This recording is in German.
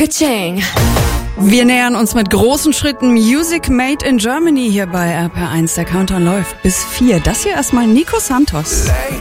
Ka-ching. Wir nähern uns mit großen Schritten Music Made in Germany hier bei RPR1. Der Countdown läuft bis 4. Das hier erstmal Nico Santos.